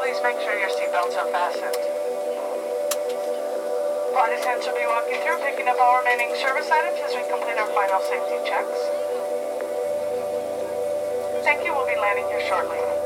please make sure your seatbelts are fastened. Flight attendants will be walking through, picking up all remaining service items as we complete our final safety checks. Thank you. We'll be landing here shortly.